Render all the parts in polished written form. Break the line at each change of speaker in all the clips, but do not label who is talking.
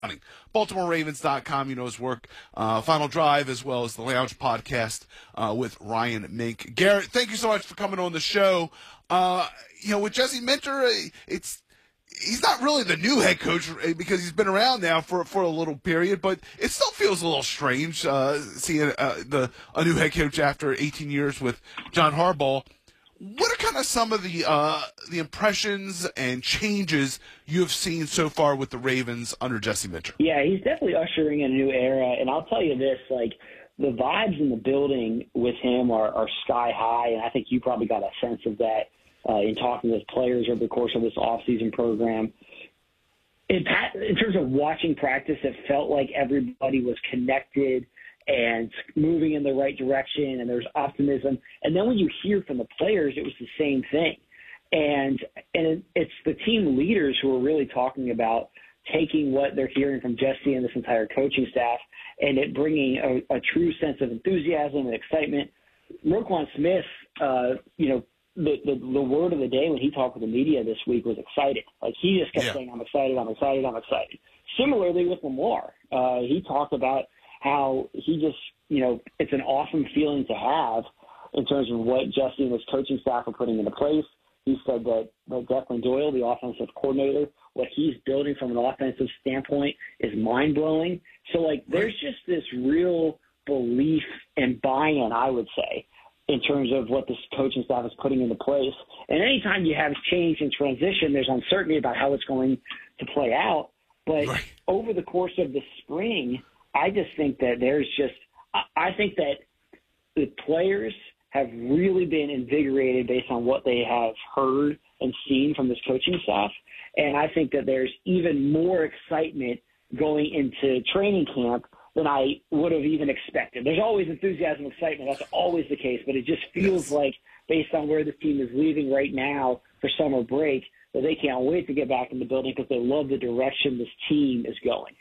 BaltimoreRavens.com, his work, Final Drive, as well as the Lounge podcast with Ryan Mink. Garrett, thank you so much for coming on the show. With Jesse Minter, he's not really the new head coach because he's been around now for a little period, but it still feels a little strange seeing a new head coach after 18 years with John Harbaugh. What are kind of some of the impressions and changes you've seen so far with the Ravens under Jesse Minter?
Yeah, he's definitely ushering in a new era, and I'll tell you this, the vibes in the building with him are sky high, and I think you probably got a sense of that in talking with players over the course of this offseason program. In terms of watching practice, it felt like everybody was connected and moving in the right direction, and there's optimism. And then when you hear from the players, it was the same thing. And it's the team leaders who are really talking about taking what they're hearing from Jesse and this entire coaching staff and it bringing a true sense of enthusiasm and excitement. Roquan Smith, the word of the day when he talked with the media this week was excited. He just kept saying, I'm excited, I'm excited, I'm excited. Similarly with Lamar, he talked about how he just, it's an awesome feeling to have in terms of what Jesse and his coaching staff are putting into place. He said that Declan Doyle, the offensive coordinator, what he's building from an offensive standpoint is mind-blowing. So, there's just this real belief and buy-in, I would say, in terms of what this coaching staff is putting into place. And anytime you have change and transition, there's uncertainty about how it's going to play out. But over the course of the spring, I just think that I think that the players have really been invigorated based on what they have heard and seen from this coaching staff. And I think that there's even more excitement going into training camp than I would have even expected. There's always enthusiasm, excitement. That's always the case. But it just feels like, based on where this team is leaving right now for summer break, that they can't wait to get back in the building because they love the direction this team is going.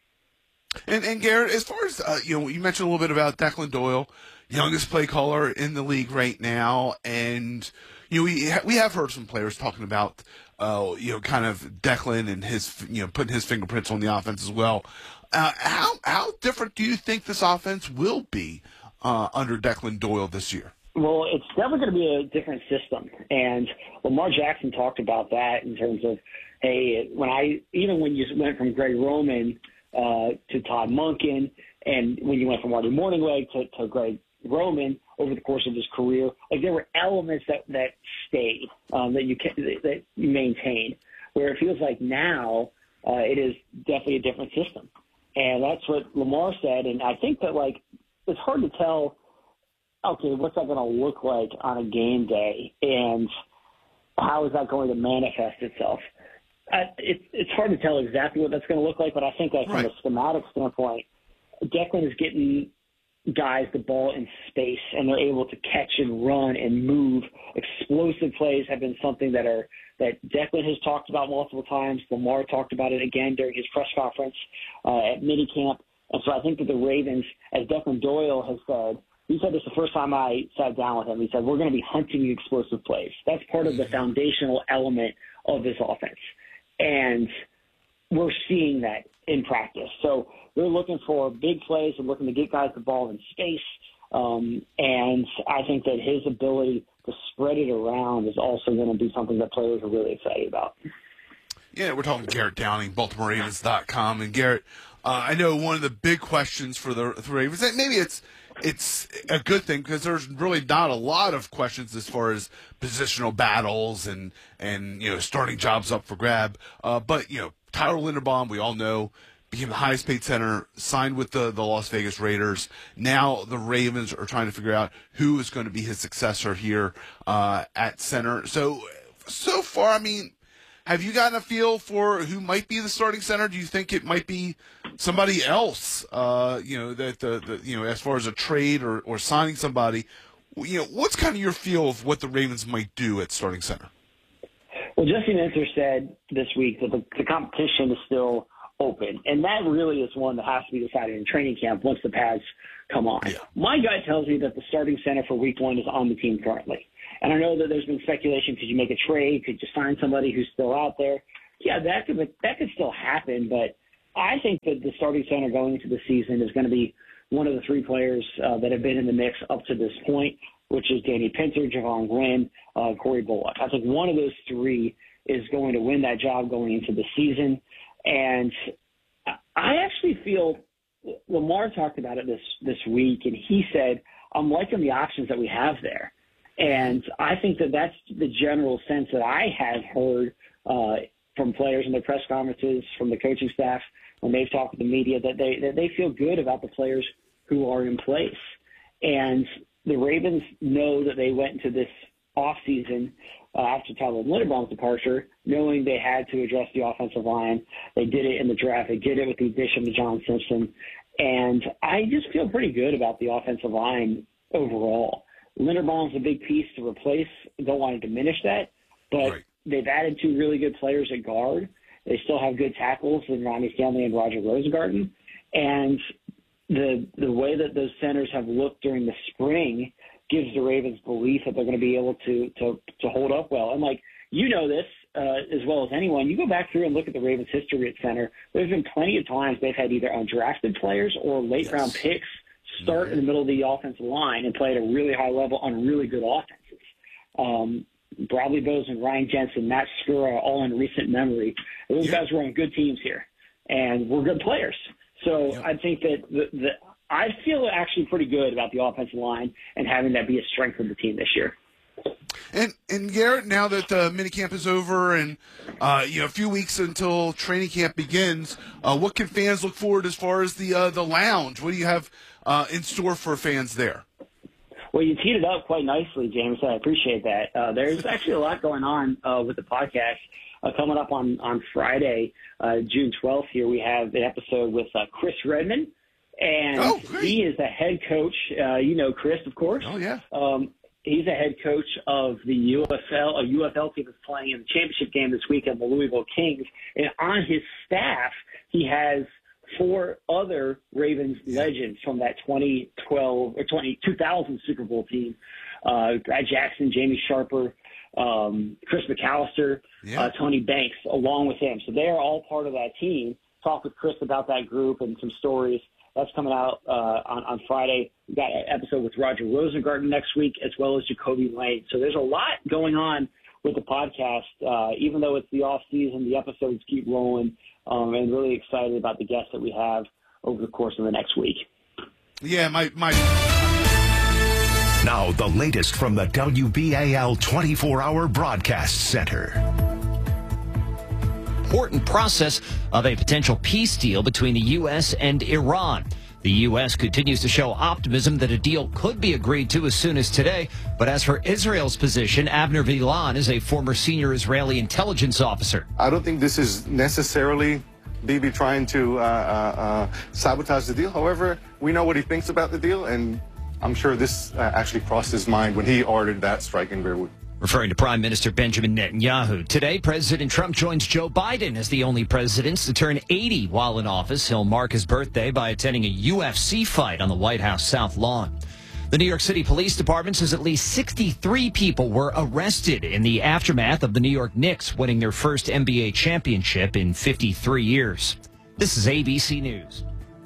And Garrett, as far as you mentioned a little bit about Declan Doyle, youngest play caller in the league right now, and we have heard some players talking about kind of Declan and his putting his fingerprints on the offense as well. How different do you think this offense will be under Declan Doyle this year?
Well, it's definitely going to be a different system, and Lamar Jackson talked about that in terms of, hey, when you went from Greg Roman to Todd Monken, and when you went from Marty Mornhinweg to Greg Roman over the course of his career, there were elements that stayed, that you maintained. Where it feels like now it is definitely a different system, and that's what Lamar said. And I think that it's hard to tell. Okay, what's that going to look like on a game day, and how is that going to manifest itself? It's hard to tell exactly what that's going to look like, but I think from a schematic standpoint, Declan is getting guys the ball in space, and they're able to catch and run and move. Explosive plays have been something that Declan has talked about multiple times. Lamar talked about it again during his press conference at minicamp. And so I think that the Ravens, as Declan Doyle has said, he said this the first time I sat down with him. He said, we're going to be hunting explosive plays. That's part of the foundational element of this offense. And we're seeing that in practice. So they're looking for big plays and looking to get guys the ball in space. And I think that his ability to spread it around is also going to be something that players are really excited about.
Yeah, we're talking to Garrett Downing, BaltimoreRavens.com. And Garrett, I know one of the big questions for the Ravens, and maybe it's a good thing because there's really not a lot of questions as far as positional battles and starting jobs up for grab. But Tyler Linderbaum, we all know, became the highest paid center, signed with the Las Vegas Raiders. Now the Ravens are trying to figure out who is going to be his successor here at center. So far, have you gotten a feel for who might be the starting center? Do you think it might be somebody else? As far as a trade or signing somebody, what's kind of your feel of what the Ravens might do at starting center?
Well, Jesse Minter said this week that the competition is still open, and that really is one that has to be decided in training camp once the pads come on. Yeah. My guy tells me that the starting center for week one is on the team currently. And I know that there's been speculation, could you make a trade? Could you sign somebody who's still out there? Yeah, that could still happen, but I think that the starting center going into the season is going to be one of the three players that have been in the mix up to this point, which is Danny Pinter, Javon Gwynn, Corey Bullock. I think one of those three is going to win that job going into the season. And I actually feel Lamar talked about it this week, and he said, I'm liking the options that we have there. And I think that that's the general sense that I have heard from players in their press conferences, from the coaching staff, when they've talked with the media, that they feel good about the players who are in place. And the Ravens know that they went into this offseason after Tyler Linderbaum's departure, knowing they had to address the offensive line. They did it in the draft. They did it with the addition of John Simpson. And I just feel pretty good about the offensive line overall. Linderbaum's a big piece to replace. Don't want to diminish that, but
Right.
They've added two really good players at guard. They still have good tackles in Ronnie Stanley and Roger Rosengarten. And the way that those centers have looked during the spring gives the Ravens belief that they're going to be able to hold up well. And, like, you know this as well as anyone. You go back through and look at the Ravens' history at center. There's been plenty of times they've had either undrafted players or late-round picks start in the middle of the offensive line and play at a really high level on really good offenses. Bradley Bozeman, Ryan Jensen, Matt Skura, all in recent memory. Those guys were on good teams here, and we're good players. So I think that I feel actually pretty good about the offensive line and having that be a strength of the team this year.
And Garrett, now that minicamp is over and a few weeks until training camp begins, what can fans look forward as far as the lounge? What do you have in store for fans there?
Well, you teed it up quite nicely, James. I appreciate that. There's actually a lot going on with the podcast. Coming up on Friday, June 12th here, we have an episode with Chris Redman. And he is the head coach. You know Chris, of course.
Oh, yeah.
He's a head coach of the UFL, a UFL team that's playing in the championship game this weekend, the Louisville Kings. And on his staff, he has four other Ravens legends from that 2000 Super Bowl team. Brad Jackson, Jamie Sharper, Chris McAllister, Tony Banks, along with him. So they are all part of that team. Talk with Chris about that group and some stories. That's coming out on Friday. We've got an episode with Roger Rosengarten next week, as well as Jacoby Lane. So there's a lot going on with the podcast. Even though it's the off season, the episodes keep rolling, and really excited about the guests that we have over the course of the next week.
Yeah, my.
Now the latest from the WBAL 24-hour broadcast center.
Important process of a potential peace deal between the U.S. and Iran. The U.S. continues to show optimism that a deal could be agreed to as soon as today. But as for Israel's position, Avner Vilan is a former senior Israeli intelligence officer.
I don't think this is necessarily Bibi trying to sabotage the deal. However, we know what he thinks about the deal, and I'm sure this actually crossed his mind when he ordered that strike in Beirut.
Referring to Prime Minister Benjamin Netanyahu. Today, President Trump joins Joe Biden as the only presidents to turn 80 while in office. He'll mark his birthday by attending a UFC fight on the White House South Lawn. The New York City Police Department says at least 63 people were arrested in the aftermath of the New York Knicks winning their first NBA championship in 53 years. This is ABC News.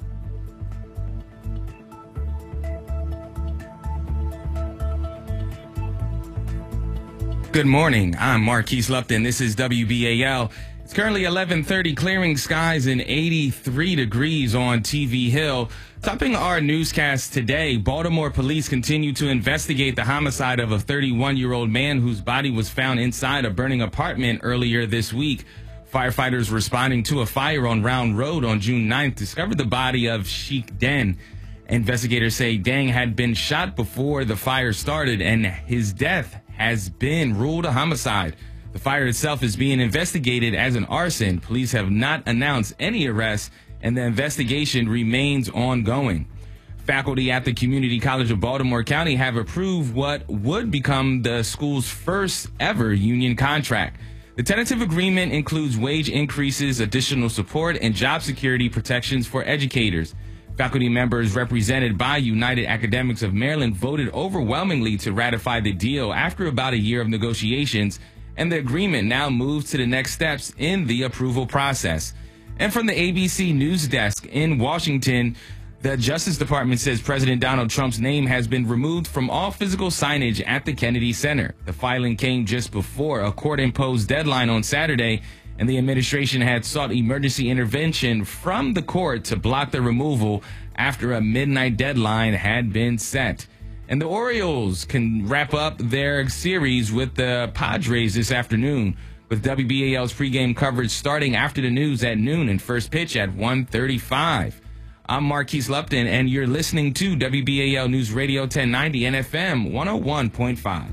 Good morning. I'm Marquise Lupton. This is WBAL. It's currently 11:30, clearing skies and 83 degrees on TV Hill. Topping our newscast today, Baltimore police continue to investigate the homicide of a 31-year-old man whose body was found inside a burning apartment earlier this week. Firefighters responding to a fire on Round Road on June 9th discovered the body of Sheikh Den. Investigators say Deng had been shot before the fire started, and his death has been ruled a homicide. The fire itself is being investigated as an arson. Police have not announced any arrests, and the investigation remains ongoing. Faculty at the Community College of Baltimore County have approved what would become the school's first ever union contract. The tentative agreement includes wage increases, additional support, and job security protections for educators. Faculty members represented by United Academics of Maryland voted overwhelmingly to ratify the deal after about a year of negotiations, and the agreement now moves to the next steps in the approval process. And from the ABC News Desk in Washington, the Justice Department says President Donald Trump's name has been removed from all physical signage at the Kennedy Center. The filing came just before a court-imposed deadline on Saturday, and the administration had sought emergency intervention from the court to block the removal after a midnight deadline had been set. And the Orioles can wrap up their series with the Padres this afternoon, with WBAL's pregame coverage starting after the news at noon and first pitch at 1:35. I'm Marquise Lupton, and you're listening to WBAL News Radio 1090 and FM 101.5.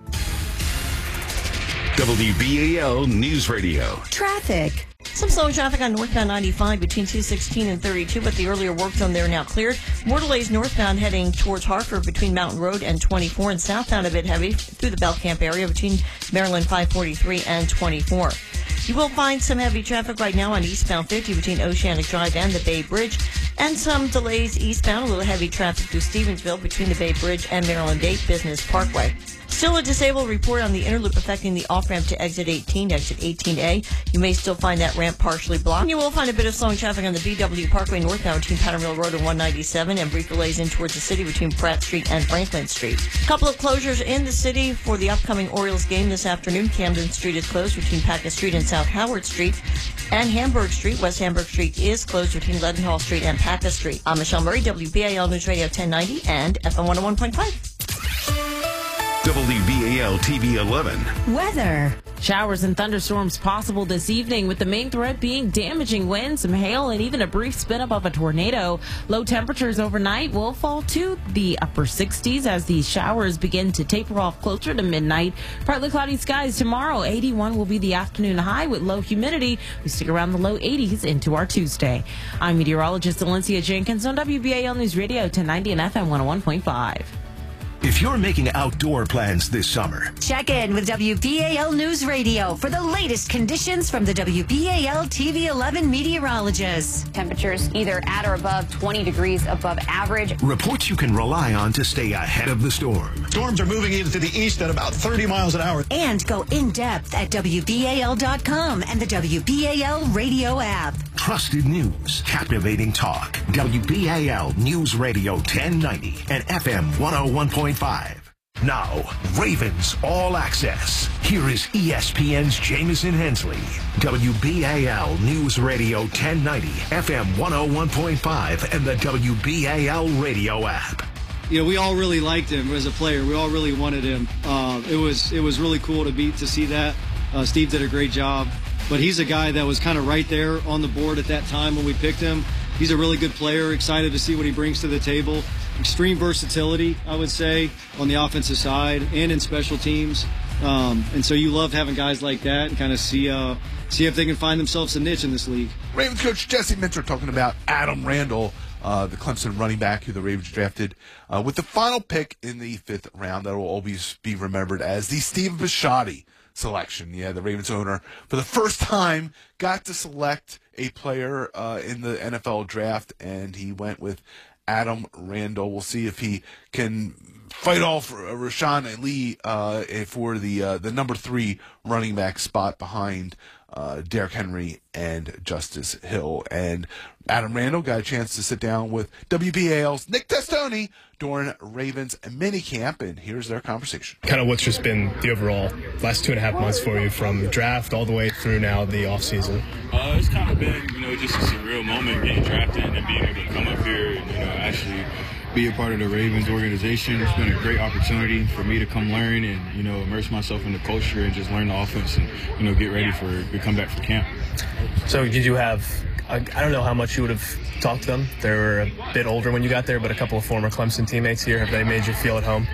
WBAL News Radio.
Traffic.
Some slow traffic on northbound 95 between 216 and 32, but the earlier work zone there now cleared. More delays northbound heading towards Hartford between Mountain Road and 24, and southbound a bit heavy through the Belcamp area between Maryland 543 and 24. You will find some heavy traffic right now on eastbound 50 between Oceanic Drive and the Bay Bridge, and some delays eastbound, a little heavy traffic through Stevensville between the Bay Bridge and Maryland 8 Business Parkway. Still a disabled report on the inner loop affecting the off-ramp to exit 18, exit 18A. You may still find that ramp partially blocked. And you will find a bit of slowing traffic on the BW Parkway northbound between Pattermill Road and 197, and brief delays in towards the city between Pratt Street and Franklin Street. A couple of closures in the city for the upcoming Orioles game this afternoon. Camden Street is closed between Packard Street and South Howard Street, and Hamburg Street, West Hamburg Street, is closed between Leadenhall Street and Packard Street. I'm Michelle Murray, WBAL News Radio 1090 and FM 101.5.
WBAL TV 11.
Weather.
Showers and thunderstorms possible this evening, with the main threat being damaging winds, some hail, and even a brief spin up of a tornado. Low temperatures overnight will fall to the upper 60s as these showers begin to taper off closer to midnight. Partly cloudy skies tomorrow. 81 will be the afternoon high with low humidity. We stick around the low 80s into our Tuesday. I'm meteorologist Valencia Jenkins on WBAL News Radio 1090 and FM 101.5.
If you're making outdoor plans this summer,
Check in with WBAL News Radio for the latest conditions from the WBAL TV 11 meteorologists.
Temperatures either at or above 20 degrees above average.
reports you can rely on to stay ahead of the storm.
Storms are moving into the east at about 30 miles an hour.
And go in depth at WBAL.com and the WBAL radio app.
Trusted news, captivating talk. WBAL News Radio 1090 and FM 101.5. Now, Ravens All Access. Here is ESPN's Jamison Hensley. WBAL News Radio 1090, FM 101.5, and the WBAL radio app.
You know, we all really liked him as a player. We all really wanted him. It was really cool to see that. Steve did a great job. But he's a guy that was kind of right there on the board at that time when we picked him. He's a really good player, excited to see what he brings to the table. Extreme versatility, I would say, on the offensive side and in special teams. And so you love having guys like that and kind of see if they can find themselves a niche in this league.
Ravens coach Jesse Minter talking about Adam Randall, the Clemson running back who the Ravens drafted with the final pick in the 5th round. That will always be remembered as the Steve Bisciotti selection. Yeah, the Ravens owner, for the first time, got to select a player in the NFL draft, and he went with Adam Randall. We'll see if he can fight off Rashawn Lee for the number 3 running back spot behind Derrick Henry and Justice Hill. And Adam Randall got a chance to sit down with WBAL's Nick Testoni during Ravens minicamp, and here's their conversation.
Kind of what's just been the overall last 2.5 months for you, from draft all the way through now the offseason?
It's kind of been, just a surreal moment getting drafted and being able to come up here and, actually be a part of the Ravens organization. It's been a great opportunity for me to come learn and, immerse myself in the culture and just learn the offense and, get ready to come back for camp.
So did you have, I don't know how much you would have talked to them. They were a bit older when you got there, but a couple of former Clemson teammates here. Have they made you feel at home?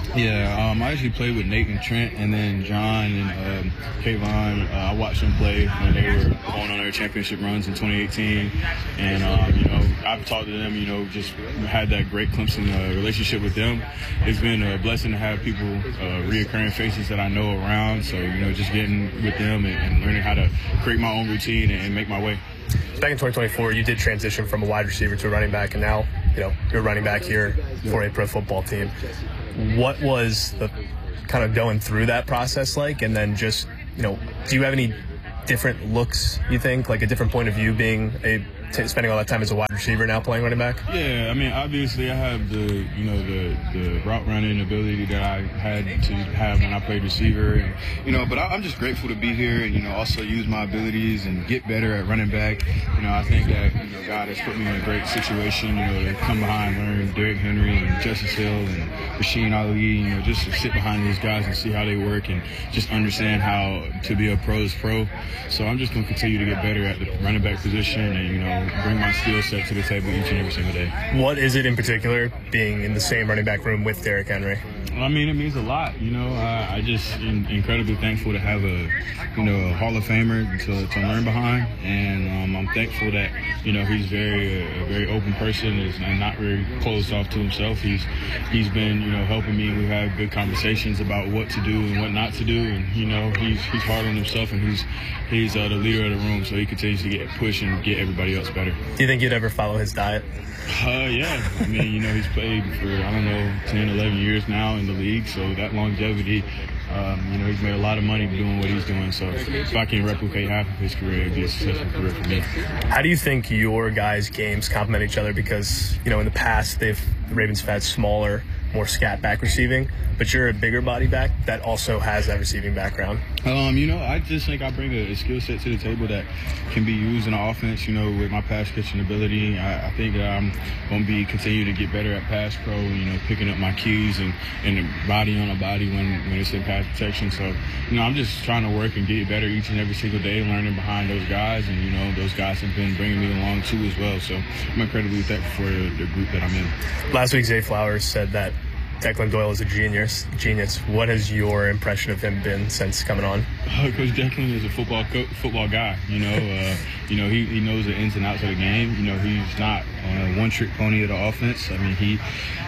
Yeah, I actually played with Nate and Trent, and then John and Kayvon. I watched them play when they were going on their championship runs in 2018, and I've talked to them. Just had that great Clemson relationship with them. It's been a blessing to have people, reoccurring faces that I know around. So just getting with them and learning how to create my own routine and make my way.
Back in 2024, you did transition from a wide receiver to a running back, and now you're running back here for a pro football team. What was the kind of going through that process like? And then just, do you have any different looks, you think? Like a different point of view being spending all that time as a wide receiver now playing running back?
Yeah, I mean, obviously I have the route running ability that I had to have when I played receiver, and, but I'm just grateful to be here and, also use my abilities and get better at running back. I think that, God has put me in a great situation, to come behind, learn Derrick Henry and Justice Hill and Rasheen Ali, just to sit behind these guys and see how they work and just understand how to be a pro's pro. So I'm just going to continue to get better at the running back position and, bring my skill set to the table each and every single day.
What is it in particular being in the same running back room with Derrick Henry?
I mean, it means a lot. I just am incredibly thankful to have a Hall of Famer to learn behind, and I'm thankful that he's a very open person and not very closed off to himself. He's been helping me. We have good conversations about what to do and what not to do, and he's hard on himself, and he's the leader of the room, so he continues to get push and get everybody else better.
Do you think you'd ever follow his diet?
Yeah. I mean, he's played for, 10, 11 years now in the league, so that longevity, he's made a lot of money doing what he's doing. So if I can replicate half of his career, it'd be a successful career for me.
How do you think your guys' games complement each other? Because, in the past, the Ravens have had smaller, more scat back receiving, but you're a bigger body back that also has that receiving background.
I just think I bring a skill set to the table that can be used in the offense, with my pass catching ability. I think that I'm going to continue to get better at pass pro, picking up my cues and body on a body when it's in pass protection. So, I'm just trying to work and get better each and every single day, learning behind those guys. And, those guys have been bringing me along too as well. So I'm incredibly thankful for the group that I'm in.
Last week, Zay Flowers said that Declan Doyle is a genius. What has your impression of him been since coming on?
Coach Declan is a football guy. He knows the ins and outs of the game. He's not a one-trick pony of the offense. I mean, he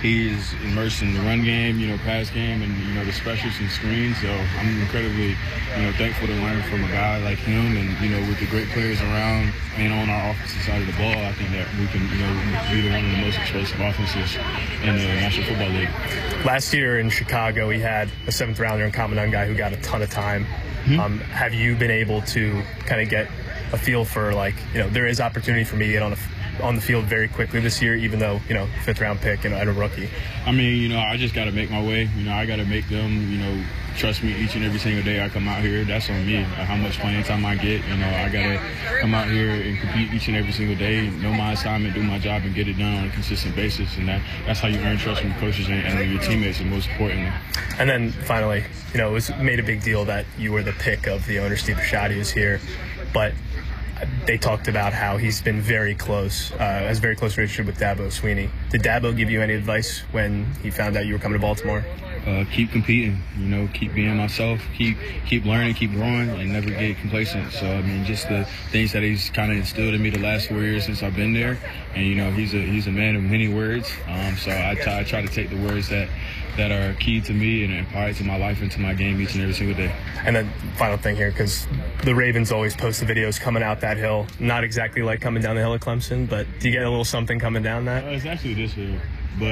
is immersed in the run game, pass game, and the specials and screens. So I'm incredibly, thankful to learn from a guy like him, and with the great players around and on our offensive side of the ball, I think that we can, be one of the most explosive offenses in the National Football League.
Last year in Chicago, he had a 7th rounder in Commandant guy who got a ton of time. Mm-hmm. Have you been able to kind of get a feel for, there is opportunity for me to get on the field very quickly this year, even though, 5th round pick and a rookie?
I mean, I just got to make my way. I got to make them, trust me each and every single day I come out here. That's on me. How much playing time I get. I got to come out here and compete each and every single day, know my assignment, do my job, and get it done on a consistent basis. And that's how you earn trust from coaches and your teammates, and most importantly.
And then finally, it was made a big deal that you were the pick of the owner, Steve Bisciotti, who's here. But they talked about how he's been very close, has a very close relationship with Dabo Swinney. Did Dabo give you any advice when he found out you were coming to Baltimore?
Keep competing, keep being myself, keep learning, keep growing, and never get complacent. So, I mean, just the things that he's kind of instilled in me the last 4 years since I've been there. And, he's a man of many words. So I try to take the words that are key to me and apply it to my life and to my game each and every single day.
And then final thing here, because the Ravens always post the videos coming out that hill. Not exactly like coming down the hill at Clemson, but do you get a little something coming down that?
It's actually this hill. But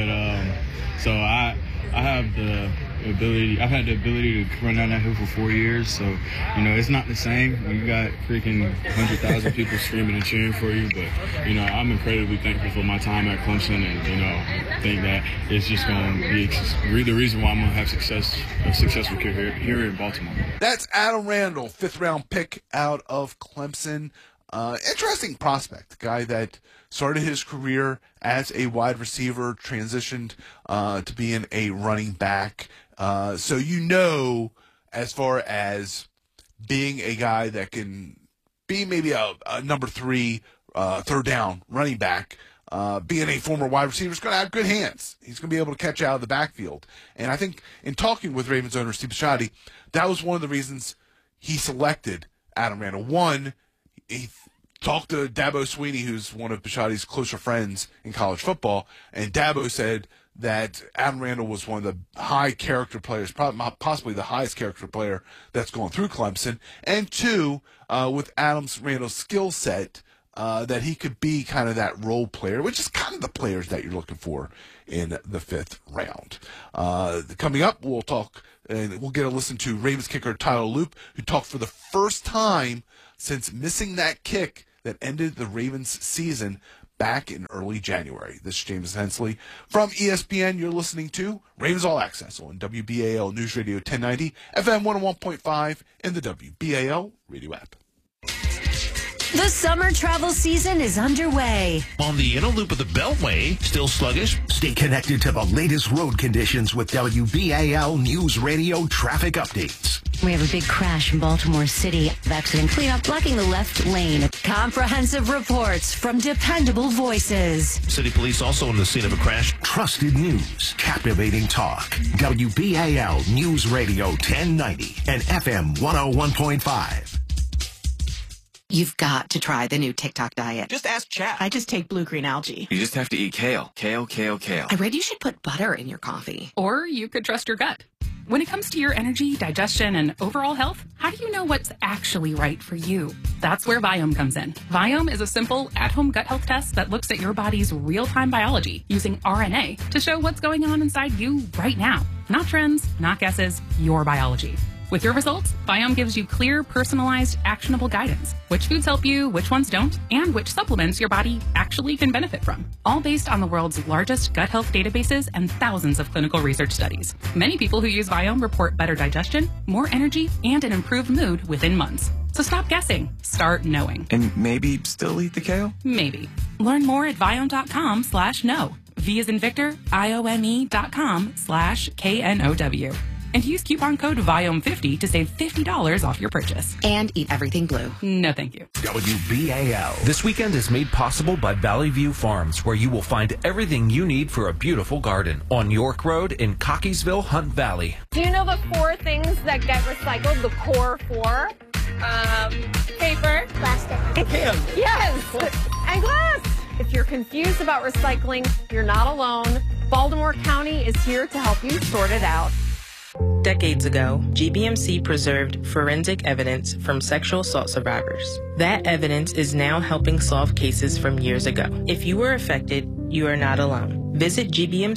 so I have the ability. I've had the ability to run down that hill for 4 years. So it's not the same when you got freaking 100,000 people screaming and cheering for you. But I'm incredibly thankful for my time at Clemson, and think that it's just going to be the reason why I'm going to have a successful career here in Baltimore.
That's Adam Randall, 5th round pick out of Clemson. Interesting prospect, guy that started his career as a wide receiver, transitioned to being a running back. So as far as being a guy that can be maybe a number 3, 3rd down running back, being a former wide receiver, is going to have good hands. He's going to be able to catch out of the backfield. And I think in talking with Ravens owner Steve Bisciotti, that was one of the reasons he selected Adam Randall. One, he talked to Dabo Swinney, who's one of Bisciotti's closer friends in college football, and Dabo said that Adam Randall was one of the high character players, possibly the highest character player that's going through Clemson. And 2, with Adam Randall's skill set, that he could be kind of that role player, which is kind of the players that you're looking for in the 5th round. Coming up, we'll talk and we'll get a listen to Ravens kicker Tyler Loop, who talked for the first time since missing that kick that ended the Ravens season back in early January. This is James Hensley from ESPN. You're listening to Ravens All Access on WBAL News Radio 1090, FM 101.5, and the WBAL radio app.
The summer travel season is underway.
On the inner loop of the Beltway, still sluggish? Stay connected to the latest road conditions with WBAL News Radio traffic updates.
We have a big crash in Baltimore City. Accident cleanup blocking the left lane. Comprehensive reports from dependable voices.
City police also on the scene of a crash. Trusted news, captivating talk. WBAL News Radio 1090 and FM 101.5.
You've got to try the new TikTok diet.
Just ask Chat.
I just take blue-green algae.
You just have to eat kale. Kale.
I read you should put butter in your coffee.
Or you could trust your gut. When it comes to your energy, digestion, and overall health, how do you know what's actually right for you? That's where Viome comes in. Viome is a simple, at-home gut health test that looks at your body's real-time biology using RNA to show what's going on inside you right now. Not trends, not guesses, your biology. With your results, Viome gives you clear, personalized, actionable guidance. Which foods help you, which ones don't, and which supplements your body actually can benefit from. All based on the world's largest gut health databases and thousands of clinical research studies. Many people who use Viome report better digestion, more energy, and an improved mood within months. So stop guessing. Start knowing.
And maybe still eat the kale?
Maybe. Learn more at Viome.com/know. V as in Victor, IOME.com/KNOW. And use coupon code VIOME50 to save $50 off your purchase.
And eat everything blue.
No, thank you.
WBAL.
This weekend is made possible by Valley View Farms, where you will find everything you need for a beautiful garden on York Road in Cockeysville, Hunt Valley.
Do you know the 4 things that get recycled? The core 4? Paper. Plastic.
Cans.
Yes! And glass! If you're confused about recycling, you're not alone. Baltimore County is here to help you sort it out.
Decades ago, GBMC preserved forensic evidence from sexual assault survivors. That evidence is now helping solve cases from years ago. If you were affected, you are not alone. Visit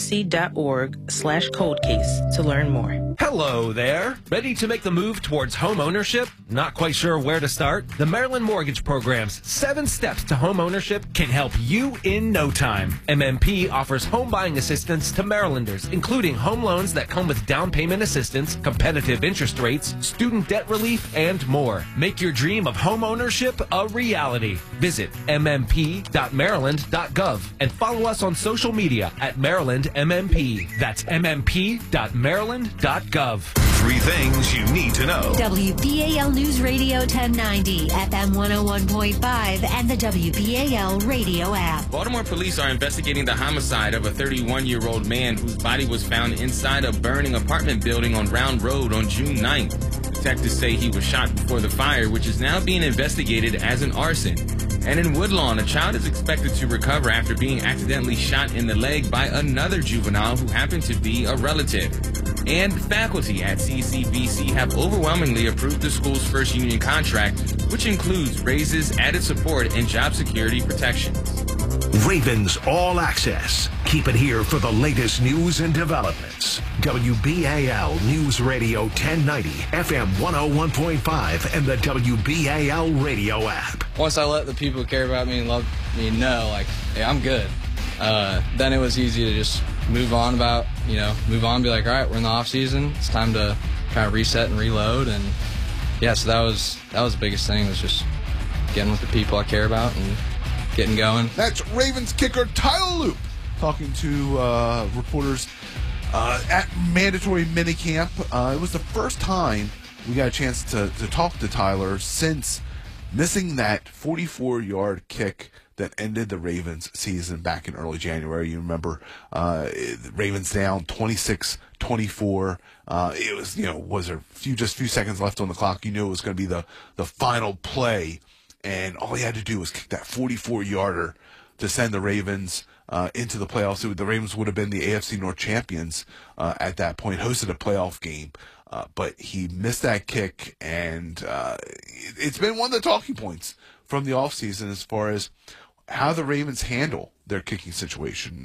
gbmc.org/coldcase to learn more.
Hello there. Ready to make the move towards home ownership? Not quite sure where to start? The Maryland Mortgage Program's 7 steps to home ownership can help you in no time. MMP offers home buying assistance to Marylanders, including home loans that come with down payment assistance, competitive interest rates, student debt relief, and more. Make your dream of home ownership a reality. Visit mmp.maryland.gov and follow us on social media at Maryland MMP. That's mmp.maryland.gov.
3 things you need to know.
WBAL News Radio 1090, FM 101.5, and the WBAL radio app.
Baltimore police are investigating the homicide of a 31-year-old man whose body was found inside a burning apartment building on Round Road on June 9th. Detectives say he was shot before the fire, which is now being investigated as an arson. And in Woodlawn, a child is expected to recover after being accidentally shot in the leg by another juvenile who happened to be a relative. And faculty at CCBC have overwhelmingly approved the school's first union contract, which includes raises, added support, and job security protections.
Ravens All Access. Keep it here for the latest news and developments. WBAL News Radio 1090, FM 101.5, and the WBAL radio app.
Once I let the people who care about me and love me know, like, hey, I'm good, then it was easy to just move on and be like, all right, we're in the off season. It's time to kind of reset and reload. And yeah, so that was the biggest thing, was just getting with the people I care about and getting going.
That's Ravens kicker Tyler Loop talking to reporters at mandatory minicamp. It was the first time we got a chance to talk to Tyler since missing that 44-yard kick that ended the Ravens season back in early January. You remember the Ravens down 26-24. It was, was there a few seconds left on the clock. You knew it was going to be the final play, and all he had to do was kick that 44-yarder to send the Ravens into the playoffs. The Ravens would have been the AFC North champions at that point, hosted a playoff game. But he missed that kick, and it's been one of the talking points from the offseason as far as how the Ravens handle their kicking situation.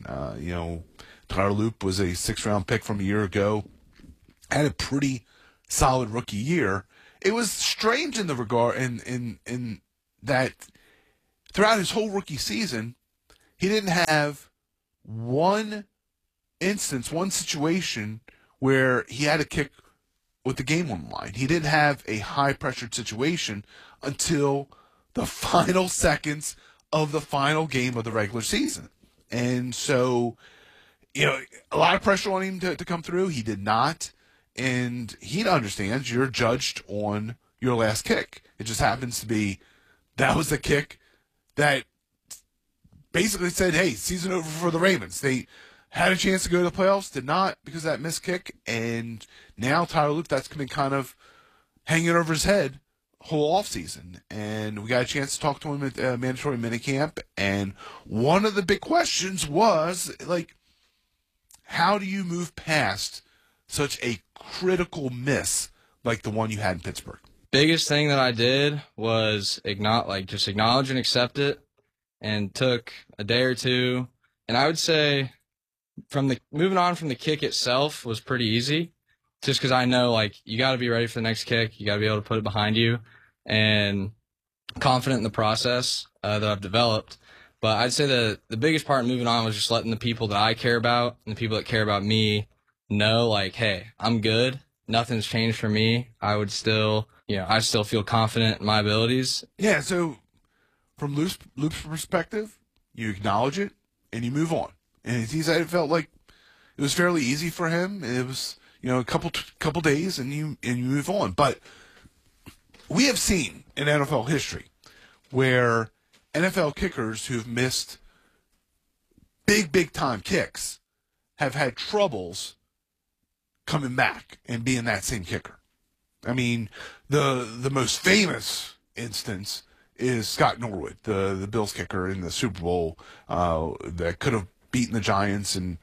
Tyler Loop was a 6th-round pick from a year ago, had a pretty solid rookie year. it was strange in the regard in that throughout his whole rookie season, he didn't have one instance, one situation where he had to kick with the game on the line. He didn't have a high-pressured situation until the final seconds of the final game of the regular season. And so, a lot of pressure on him to come through. He did not. And he understands you're judged on your last kick. It just happens to be that was the kick that basically said, hey, season over for the Ravens. They had a chance to go to the playoffs, did not because of that missed kick. And now Tyler Loop, that's been kind of hanging over his head whole offseason. And we got a chance to talk to him at mandatory minicamp. And one of the big questions was, how do you move past such a critical miss like the one you had in Pittsburgh?
Biggest thing that I did was just acknowledge and accept it, and took a day or two. And I would say moving on from the kick itself was pretty easy, just because I know you got to be ready for the next kick. You got to be able to put it behind you, and confident in the process that I've developed. But I'd say the biggest part in moving on was just letting the people that I care about and the people that care about me know, hey, I'm good. Nothing's changed for me. I would still, I still feel confident in my abilities.
Yeah, so from Loop's perspective, you acknowledge it and you move on. And he said it felt like it was fairly easy for him. It was, a couple days and you move on. But we have seen in NFL history where NFL kickers who've missed big time kicks have had troubles coming back and being that same kicker. I mean, the most famous instance is Scott Norwood, the Bills kicker in the Super Bowl that could have beaten the Giants, and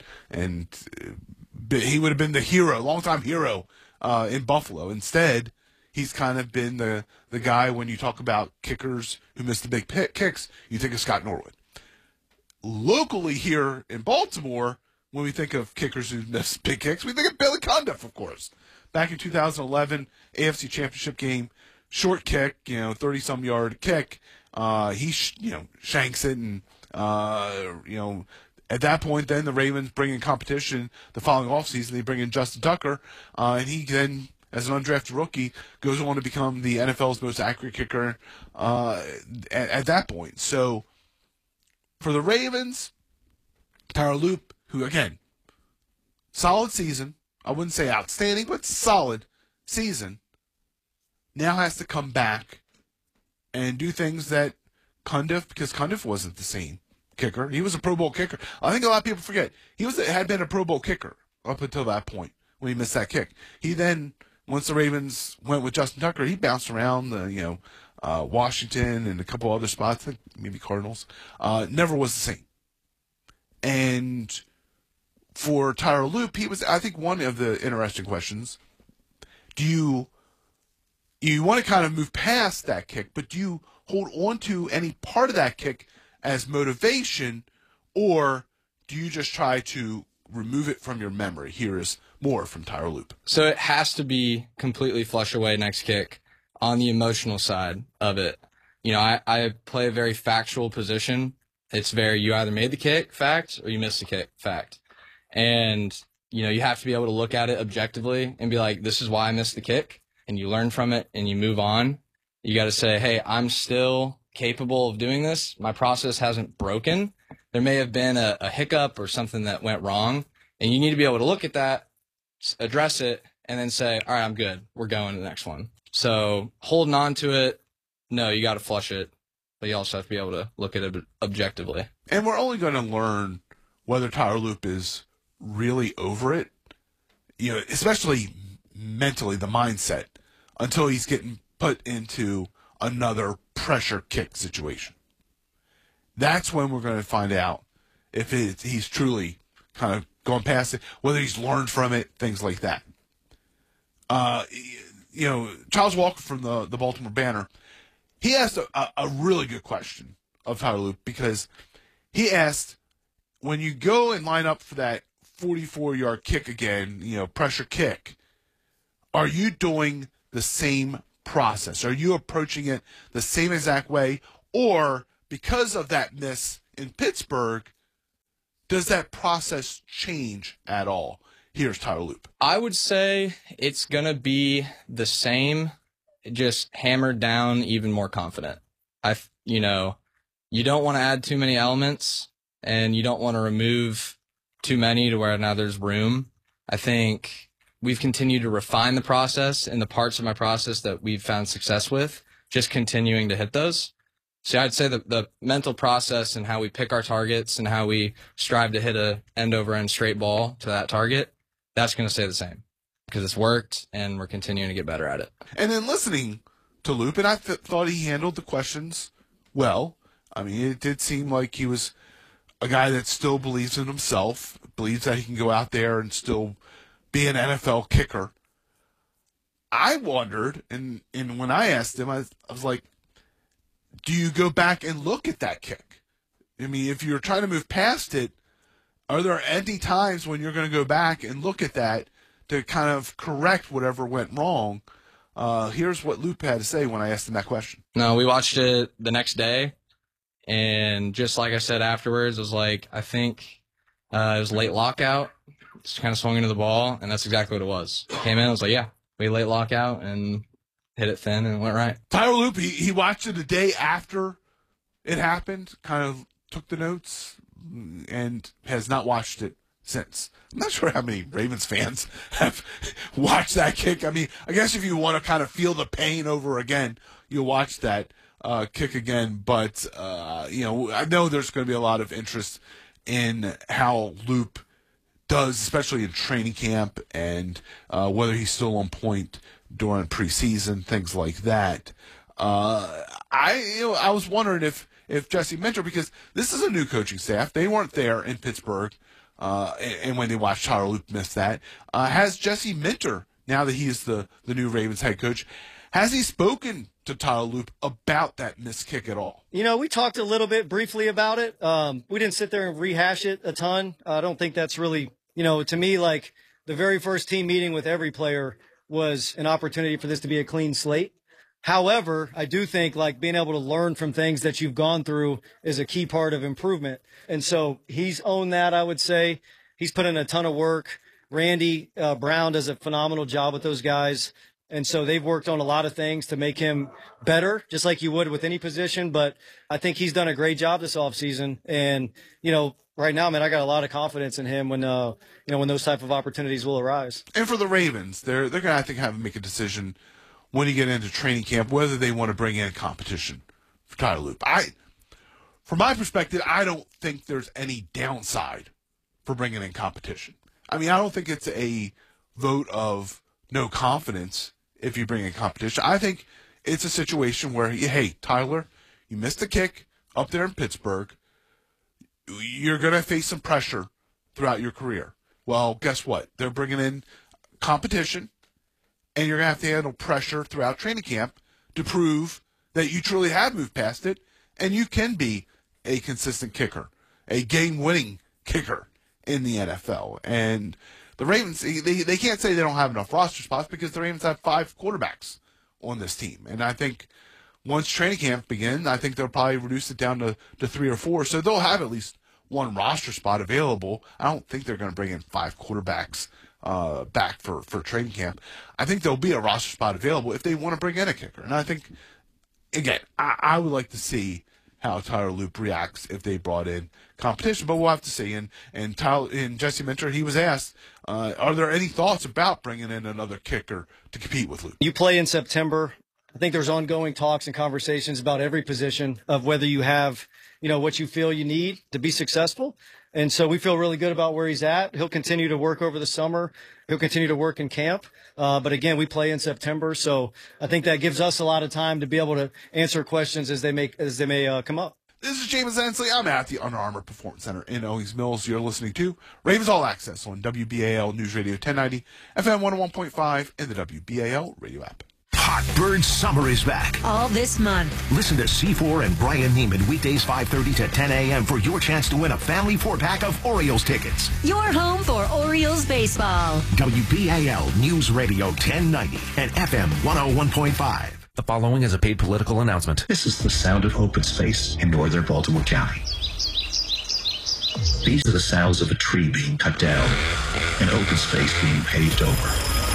he would have been the hero, longtime hero in Buffalo. Instead, he's kind of been the guy when you talk about kickers who miss the big kicks, you think of Scott Norwood. Locally here in Baltimore, when we think of kickers who miss big kicks, we think of Billy Cundiff, of course. Back in 2011, AFC Championship game, short kick, 30-some yard kick. He shanks it, and at that point, then the Ravens bring in competition the following offseason. They bring in Justin Tucker, and he then, as an undrafted rookie, goes on to become the NFL's most accurate kicker at that point. So for the Ravens, Tyler Loop, who, again, solid season. I wouldn't say outstanding, but solid season. Now has to come back and do things that Cundiff, because Cundiff wasn't the same kicker. He was a Pro Bowl kicker. I think a lot of people forget. He had been a Pro Bowl kicker up until that point when he missed that kick. He then, once the Ravens went with Justin Tucker, he bounced around Washington and a couple other spots, I think maybe Cardinals. Never was the same. And for Tyler Loop, he was, I think, one of the interesting questions. Do you want to kind of move past that kick, but do you hold on to any part of that kick as motivation, or do you just try to remove it from your memory? Here is more from Tyler Loop.
So it has to be completely flush away next kick on the emotional side of it. I play a very factual position. It's very, you either made the kick, fact, or you missed the kick, fact. And, you have to be able to look at it objectively and be like, this is why I missed the kick. And you learn from it and you move on. You got to say, hey, I'm still capable of doing this. My process hasn't broken. There may have been a hiccup or something that went wrong. And you need to be able to look at that, address it, and then say, all right, I'm good. We're going to the next one. So holding on to it, no, you got to flush it. But you also have to be able to look at it objectively.
And we're only going to learn whether Tyler Loop is really over it, especially mentally, the mindset, until he's getting put into another pressure kick situation. That's when we're going to find out if he's truly kind of gone past it, whether he's learned from it, things like that. Charles Walker from the Baltimore Banner, he asked a really good question of Tyler Loop, because he asked, when you go and line up for that 44-yard kick again, pressure kick, are you doing the same process? Are you approaching it the same exact way, or because of that miss in Pittsburgh, does that process change at all? Here's Tyler Loop.
I would say it's going to be the same, just hammered down, even more confident. You don't want to add too many elements, and you don't want to remove too many to where now there's room. I think we've continued to refine the process and the parts of my process that we've found success with, just continuing to hit those. So I'd say the mental process and how we pick our targets and how we strive to hit a end-over-end straight ball to that target, that's going to stay the same because it's worked and we're continuing to get better at it.
And then listening to Loop, and I thought he handled the questions well. I mean, it did seem like he was a guy that still believes in himself, believes that he can go out there and still be an NFL kicker. I wondered, and when I asked him, I was like, do you go back and look at that kick? I mean, if you're trying to move past it, are there any times when you're going to go back and look at that to kind of correct whatever went wrong? Here's what Loop had to say when I asked him that question.
No, we watched it the next day, and just like I said afterwards, it was like, I think it was late lockout. Just kind of swung into the ball, and that's exactly what it was. Came in, I was like, yeah, we late lockout, and hit it thin, and it went right.
Tyler Loop, he watched it the day after it happened, kind of took the notes, and has not watched it since. I'm not sure how many Ravens fans have watched that kick. I mean, I guess if you want to kind of feel the pain over again, you'll watch that kick again. But, I know there's going to be a lot of interest in how Loop does, especially in training camp, and whether he's still on point during preseason, things like that. I was wondering if Jesse Minter, because this is a new coaching staff, they weren't there in Pittsburgh, and when they watched Tyler Loop miss that, has Jesse Minter, now that he's the new Ravens head coach, has he spoken to Tyler Loop about that missed kick at all?
We talked a little bit briefly about it. We didn't sit there and rehash it a ton. I don't think that's really, to me, like the very first team meeting with every player was an opportunity for this to be a clean slate. However, I do think like being able to learn from things that you've gone through is a key part of improvement. And so he's owned that, I would say. He's put in a ton of work. Randy Brown does a phenomenal job with those guys. And so they've worked on a lot of things to make him better, just like you would with any position. But I think he's done a great job this offseason. And, right now, man, I got a lot of confidence in him when those type of opportunities will arise.
And for the Ravens, they're going to, I think, have to make a decision when you get into training camp, whether they want to bring in competition for Tyler Loop. From my perspective, I don't think there's any downside for bringing in competition. I mean, I don't think it's a vote of no confidence if you bring in competition. I think it's a situation where, hey, Tyler, you missed a kick up there in Pittsburgh. You're going to face some pressure throughout your career. Well, guess what? They're bringing in competition, and you're going to have to handle pressure throughout training camp to prove that you truly have moved past it, and you can be a consistent kicker, a game-winning kicker in the NFL. And the Ravens, they can't say they don't have enough roster spots because the Ravens have 5 quarterbacks on this team. And I think once training camp begins, I think they'll probably reduce it down to 3 or 4. So they'll have at least one roster spot available. I don't think they're going to bring in 5 quarterbacks back for training camp. I think there'll be a roster spot available if they want to bring in a kicker. And I think, again, I would like to see how Tyler Loop reacts if they brought in competition, but we'll have to see. And Jesse Minter, he was asked, are there any thoughts about bringing in another kicker to compete with Loop?
You play in September. I think there's ongoing talks and conversations about every position of whether you have, what you feel you need to be successful. And so we feel really good about where he's at. He'll continue to work over the summer. He'll continue to work in camp. But again, we play in September. So I think that gives us a lot of time to be able to answer questions as they may come up.
This is James Ensley. I'm at the Under Armour Performance Center in Owings Mills. You're listening to Ravens All Access on WBAL News Radio 1090, FM 101.5, and the WBAL radio app.
Hot Bird Summer is back.
All this month.
Listen to C4 and Brian Neiman weekdays 5:30 to 10 a.m. for your chance to win a family 4-pack of Orioles tickets.
Your home for Orioles baseball.
WBAL News Radio 1090 and FM 101.5.
The following is a paid political announcement.
This is the sound of open space in northern Baltimore County. These are the sounds of a tree being cut down and open space being paved over.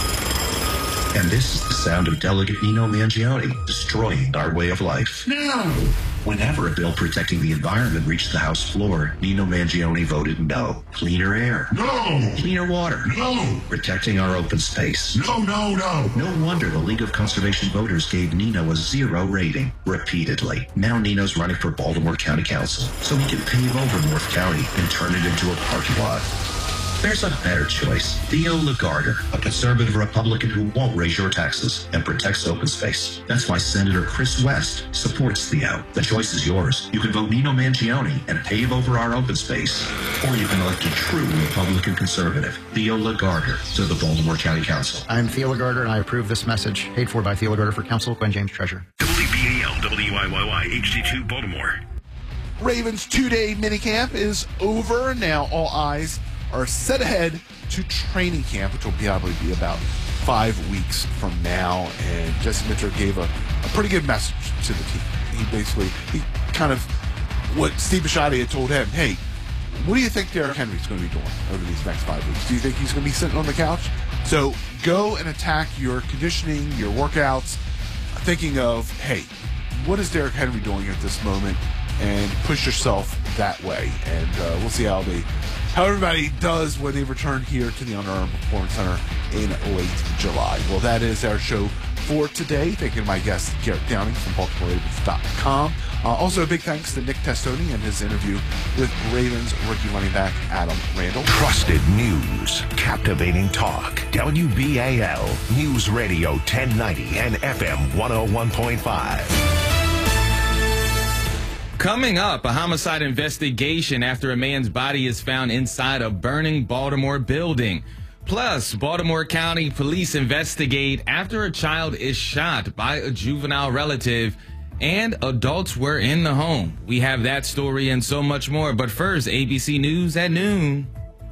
And this is the sound of Delegate Nino Mangione destroying our way of life. No! Whenever a bill protecting the environment reached the House floor, Nino Mangione voted no. Cleaner air. No! Cleaner water. No! Protecting our open space. No, no, no! No wonder the League of Conservation Voters gave Nino a 0 rating repeatedly. Now Nino's running for Baltimore County Council so he can pave over North County and turn it into a parking lot. There's a better choice. Theo Lagarder, a conservative Republican who won't raise your taxes and protects open space. That's why Senator Chris West supports Theo. The choice is yours. You can vote Nino Mangione and pave over our open space. Or you can elect a true Republican conservative, Theo Lagarder, to the Baltimore County Council.
I'm Theo Lagarder, and I approve this message. Paid for by Theo Lagarder for Council, Gwen James Treasurer.
WBAL WIYY HD2 Baltimore.
Ravens 2-day minicamp is over. Now all eyes are set ahead to training camp, which will probably be about 5 weeks from now. And Jesse Mitchell gave a pretty good message to the team. He kind of, what Steve Bisciotti had told him, hey, what do you think Derrick Henry's going to be doing over these next 5 weeks? Do you think he's going to be sitting on the couch? So go and attack your conditioning, your workouts, thinking of, hey, what is Derrick Henry doing at this moment? And push yourself that way. And we'll see how everybody does when they return here to the Under Armour Performance Center in late July. Well, that is our show for today. Thank you to my guest, Garrett Downing from BaltimoreRavens.com. Also, a big thanks to Nick Testoni and his interview with Ravens rookie running back Adam Randall.
Trusted news, captivating talk. WBAL News Radio 1090 and FM 101.5.
Coming up, a homicide investigation after a man's body is found inside a burning Baltimore building. Plus, Baltimore County police investigate after a child is shot by a juvenile relative and adults were in the home. We have that story and so much more. But first, ABC News at noon.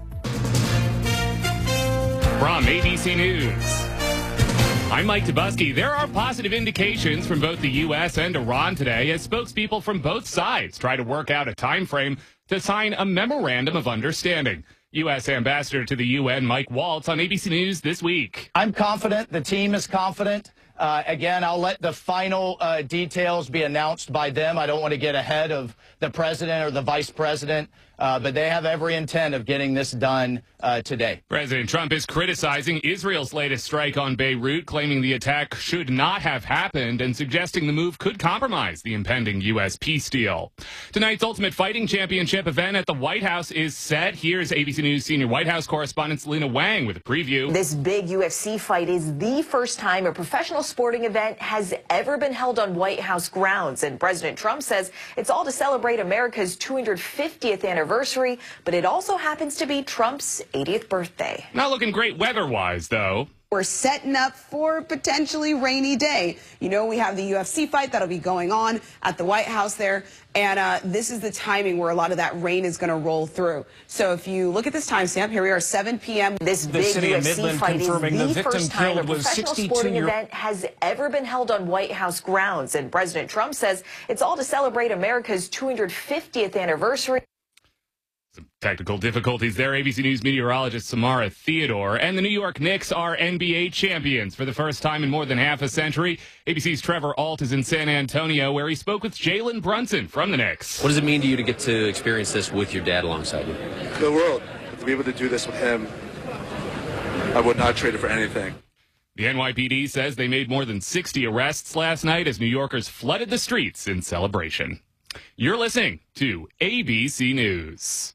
From ABC News, I'm Mike Tabusky. There are positive indications from both the U.S. and Iran today as spokespeople from both sides try to work out a time frame to sign a memorandum of understanding. U.S. Ambassador to the UN, Mike Waltz, on ABC News This Week.
I'm confident. The team is confident. Again, I'll let the final details be announced by them. I don't want to get ahead of the president or the vice president, but they have every intent of getting this done today.
President Trump is criticizing Israel's latest strike on Beirut, claiming the attack should not have happened and suggesting the move could compromise the impending U.S. peace deal. Tonight's Ultimate Fighting Championship event at the White House is set. Here's ABC News senior White House correspondent Selena Wang with a preview.
This big UFC fight is the first time a professional sporting event has ever been held on White House grounds, and President Trump says it's all to celebrate America's 250th anniversary, but it also happens to be Trump's 80th birthday.
Not looking great weather-wise, though.
We're setting up for a potentially rainy day. You know, we have the UFC fight that'll be going on at the White House there, and this is the timing where a lot of that rain is going to roll through. So if you look at this timestamp, here we are, 7 p.m.
This big UFC fight is the first time a professional sporting event has ever been held on White House grounds, and President Trump says it's all to celebrate America's 250th anniversary.
Some technical difficulties there. ABC News meteorologist Samara Theodore. And the New York Knicks are NBA champions for the first time in more than half a century. ABC's Trevor Alt is in San Antonio, where he spoke with Jalen Brunson from the Knicks.
What does it mean to you to get to experience this with your dad alongside you?
The world. To be able to do this with him, I would not trade it for anything.
The NYPD says they made more than 60 arrests last night as New Yorkers flooded the streets in celebration. You're listening to ABC News.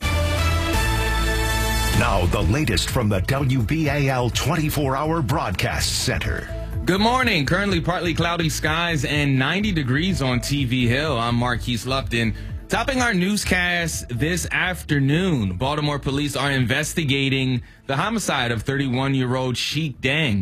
Now, the latest from the WBAL 24-hour broadcast center.
Good morning. Currently partly cloudy skies and 90 degrees on TV Hill. I'm Marquise Lupton. Topping our newscast this afternoon, Baltimore police are investigating the homicide of 31-year-old Sheik Deng,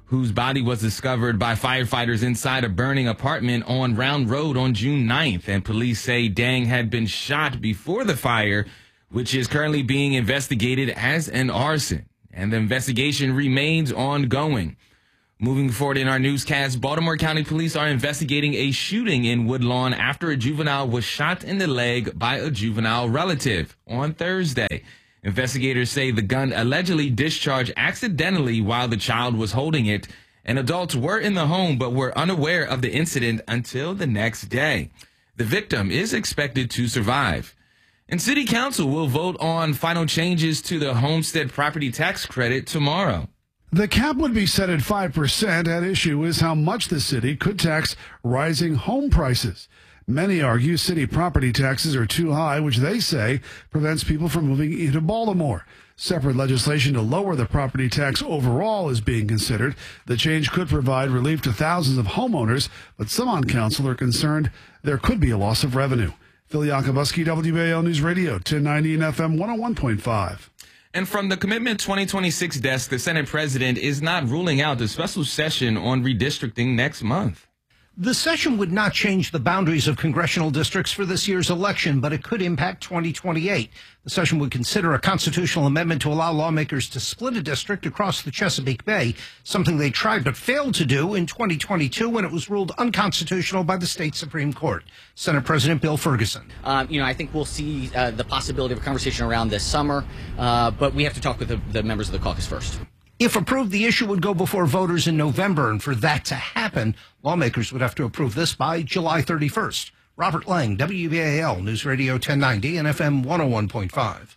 whose body was discovered by firefighters inside a burning apartment on Round Road on June 9th. And police say Dang had been shot before the fire, which is currently being investigated as an arson. And the investigation remains ongoing. Moving forward in our newscast, Baltimore County Police are investigating a shooting in Woodlawn after a juvenile was shot in the leg by a juvenile relative on Thursday. Investigators say the gun allegedly discharged accidentally while the child was holding it, and adults were in the home but were unaware of the incident until the next day. The victim is expected to survive. And City Council will vote on final changes to the homestead property tax credit tomorrow.
The cap would be set at 5%. At issue is how much the city could tax rising home prices. Many argue city property taxes are too high, which they say prevents people from moving into Baltimore. Separate legislation to lower the property tax overall is being considered. The change could provide relief to thousands of homeowners, but some on council are concerned there could be a loss of revenue. Phil Yakubuski, WBAL News Radio, 1090 and FM 101.5.
And from the Commitment 2026 desk, the Senate president is not ruling out a special session on redistricting next month.
The session would not change the boundaries of congressional districts for this year's election, but it could impact 2028. The session would consider a constitutional amendment to allow lawmakers to split a district across the Chesapeake Bay, something they tried but failed to do in 2022 when it was ruled unconstitutional by the state Supreme Court. Senate President Bill Ferguson.
I think we'll see the possibility of a conversation around this summer, but we have to talk with the members of the caucus first.
If approved, the issue would go before voters in November, and for that to happen, lawmakers would have to approve this by July 31st. Robert Lang, WBAL News Radio 1090 and FM 101.5.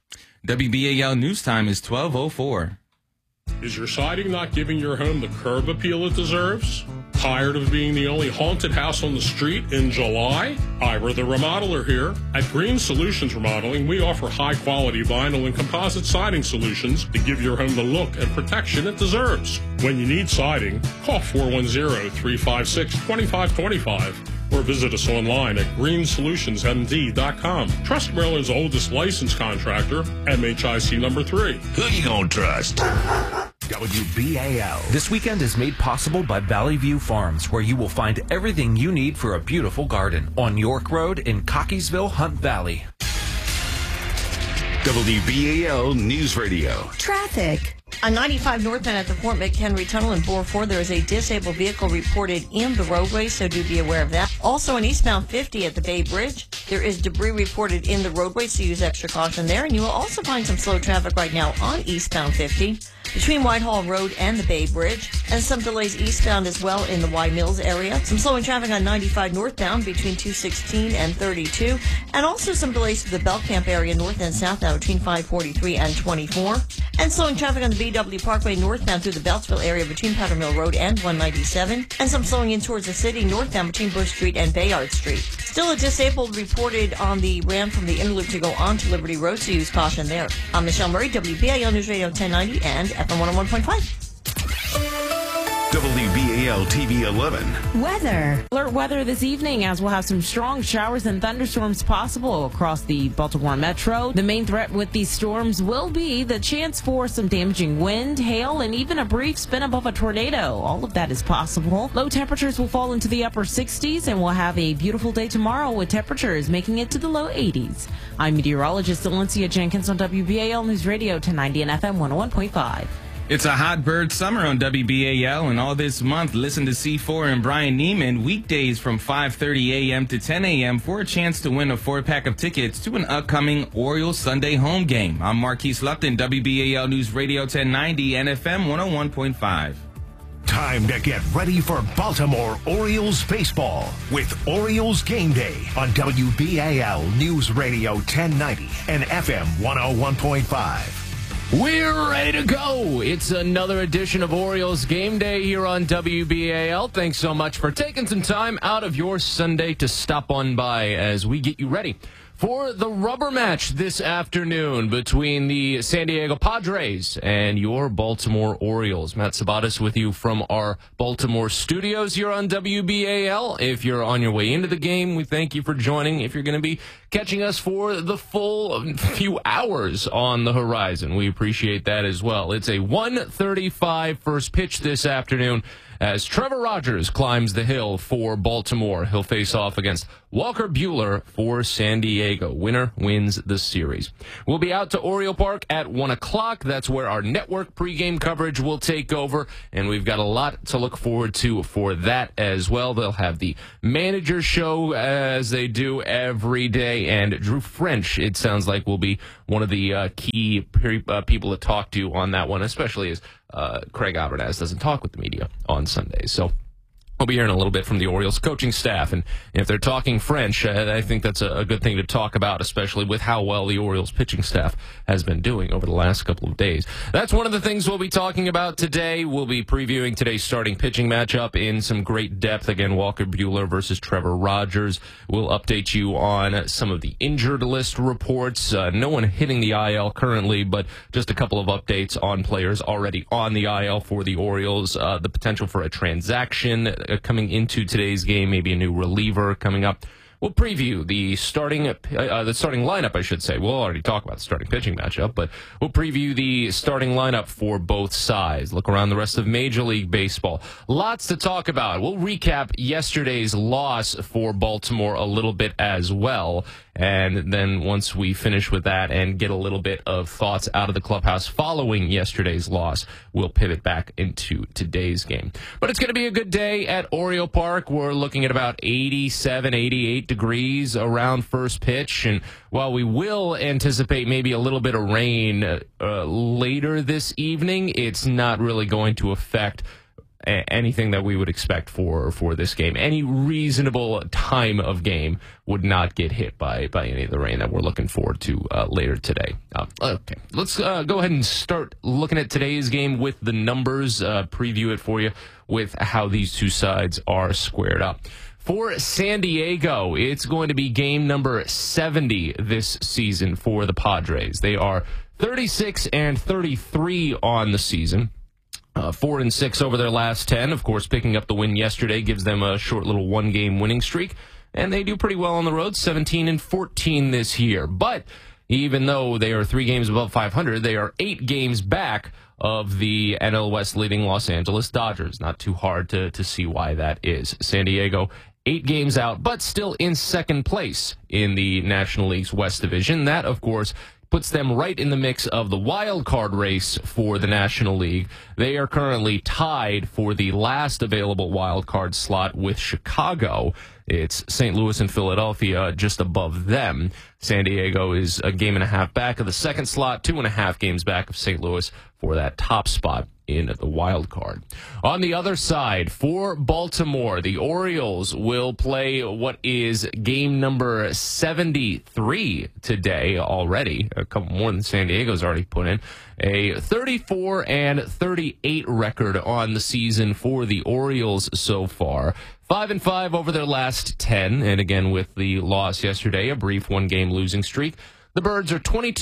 WBAL News Time is 12:04.
Is your siding not giving your home the curb appeal it deserves? Tired of being the only haunted house on the street in July? Ira the Remodeler here. At Green Solutions Remodeling, we offer high-quality vinyl and composite siding solutions to give your home the look and protection it deserves. When you need siding, call 410-356-2525 or visit us online at greensolutionsmd.com. Trust Maryland's oldest licensed contractor, MHIC number 3.
Who you gonna trust? WBAL.
This weekend is made possible by Valley View Farms, where you will find everything you need for a beautiful garden on York Road in Cockeysville, Hunt Valley.
WBAL News Radio.
Traffic. On 95 northbound at the Fort McHenry Tunnel in Bore 4, there is a disabled vehicle reported in the roadway, so do be aware of that. Also on eastbound 50 at the Bay Bridge, there is debris reported in the roadway, so use extra caution there. And you will also find some slow traffic right now on eastbound 50 between Whitehall Road and the Bay Bridge, and some delays eastbound as well in the Y Mills area. Some slowing traffic on 95 northbound between 216 and 32, and also some delays to the Belcamp area north and southbound between 543 and 24, and slowing traffic on the BW Parkway northbound through the Beltsville area between Powder Mill Road and 197, and some slowing in towards the city northbound between Bush Street and Bayard Street. Still a disabled reported on the ramp from the inner loop to go on to Liberty Road, so use caution there. I'm Michelle Murray, WBAL News Radio 1090 and FM 101.5.
WBAL TV 11.
Weather. Alert weather this evening, as we'll have some strong showers and thunderstorms possible across the Baltimore Metro. The main threat with these storms will be the chance for some damaging wind, hail, and even a brief spin above a tornado. All of that is possible. Low temperatures will fall into the upper 60s, and we'll have a beautiful day tomorrow with temperatures making it to the low 80s. I'm meteorologist Valencia Jenkins on WBAL News Radio 1090 and FM 101.5.
It's a hot bird summer on WBAL, and all this month, listen to C4 and Brian Neiman weekdays from 5:30 a.m. to 10 a.m. for a chance to win a 4-pack of tickets to an upcoming Orioles Sunday home game. I'm Marquise Lupton, WBAL News Radio 1090 and FM 101.5.
Time to get ready for Baltimore Orioles baseball with Orioles Game Day on WBAL News Radio 1090 and FM 101.5.
We're ready to go. It's another edition of Orioles Game Day here on WBAL. Thanks so much for taking some time out of your Sunday to stop on by as we get you ready For the rubber match this afternoon between the San Diego Padres and your Baltimore Orioles. Matt Sabatis with you from our Baltimore studios here on WBAL. If you're on your way into the game, we thank you for joining. If you're going to be catching us for the full few hours on the horizon, we appreciate that as well. It's a 1:35 first pitch this afternoon as Trevor Rogers climbs the hill for Baltimore. He'll face off against Walker Buehler for San Diego. Winner wins the series. We'll be out to Oriole Park at 1 o'clock. That's where our network pregame coverage will take over, and we've got a lot to look forward to for that as well. They'll have the manager show as they do every day, and Drew French, it sounds like, will be one of the key people to talk to on that one, especially as Craig Abernathy doesn't talk with the media on Sundays. So we'll be hearing a little bit from the Orioles coaching staff, and if they're talking French, I think that's a good thing to talk about, especially with how well the Orioles pitching staff has been doing over the last couple of days. That's one of the things we'll be talking about today. We'll be previewing today's starting pitching matchup in some great depth. Again, Walker Buehler versus Trevor Rogers. We'll update you on some of the injured list reports. No one hitting the IL currently, but just a couple of updates on players already on the IL for the Orioles. The potential for a transaction coming into today's game, maybe a new reliever coming up. We'll preview the starting lineup, I should say. We'll already talk about the starting pitching matchup, but we'll preview the starting lineup for both sides. Look around the rest of Major League Baseball. Lots to talk about. We'll recap yesterday's loss for Baltimore a little bit as well. And then once we finish with that and get a little bit of thoughts out of the clubhouse following yesterday's loss, we'll pivot back into today's game. But it's going to be a good day at Oriole Park. We're looking at about 87, 88 degrees around first pitch. And while we will anticipate maybe a little bit of rain later this evening, it's not really going to affect anything that we would expect for this game. Any reasonable time of game would not get hit by any of the rain that we're looking forward to later today. Okay, let's go ahead and start looking at today's game with the numbers, preview it for you with how these two sides are squared up. For San Diego, it's going to be game number 70 this season for the Padres. They are 36-33 on the season. 4-6 over their last 10. Of course, picking up the win yesterday gives them a short little one-game winning streak, and they do pretty well on the road, 17-14 this year. But even though they are 3 games above 500, they are 8 games back of the NL West leading Los Angeles Dodgers. Not too hard to see why that is. San Diego, 8 games out, but still in second place in the National League's West Division. That, of course, puts them right in the mix of the wild card race for the National League. They are currently tied for the last available wild card slot with Chicago. It's St. Louis and Philadelphia just above them. San Diego is a game and a half back of the second slot, 2.5 games back of St. Louis for that top spot in the wild card. On the other side, for Baltimore, the Orioles will play what is game number 73 today already. A couple more than San Diego's already put in. A 34-38 record on the season for the Orioles so far. 5-5 over their last 10, and again with the loss yesterday, a brief one-game losing streak. The Birds are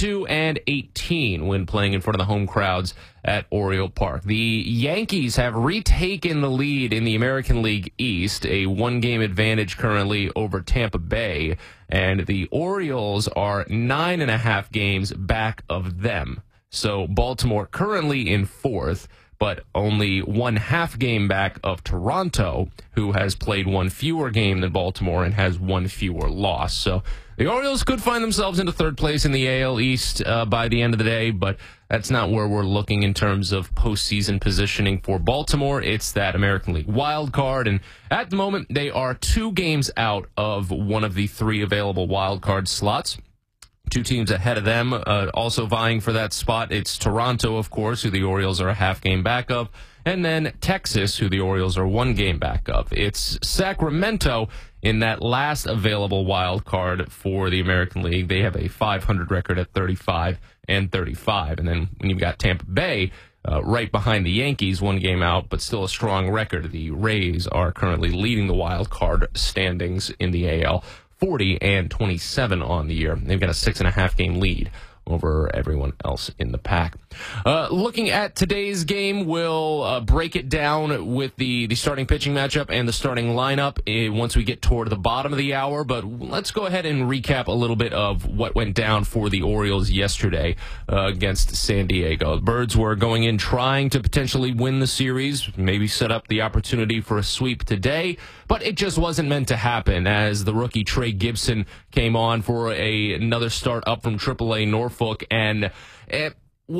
22-18 when playing in front of the home crowds at Oriole Park. The Yankees have retaken the lead in the American League East, a one-game advantage currently over Tampa Bay, and the Orioles are 9.5 games back of them. So Baltimore currently in fourth, but only 1/2 game back of Toronto, who has played one fewer game than Baltimore and has one fewer loss. So the Orioles could find themselves into third place in the AL East by the end of the day, but that's not where we're looking in terms of postseason positioning for Baltimore. It's that American League wild card, and at the moment they are 2 games out of one of the 3 available wild card slots. 2 teams ahead of them, also vying for that spot. It's Toronto, of course, who the Orioles are a half game back of, and then Texas, who the Orioles are 1 game back of. It's Sacramento in that last available wild card for the American League. They have a .500 record at 35-35. And then when you've got Tampa Bay right behind the Yankees, 1 game out, but still a strong record. The Rays are currently leading the wild card standings in the AL. 40 and 27 on the year. They've got a 6.5 game lead over everyone else in the pack. Looking at today's game, we'll break it down with the starting pitching matchup and the starting lineup once we get toward the bottom of the hour. But let's go ahead and recap a little bit of what went down for the Orioles yesterday against San Diego. The Birds were going in trying to potentially win the series, maybe set up the opportunity for a sweep today, but it just wasn't meant to happen as the rookie Trey Gibson came on for another start up from AAA Norfolk, and it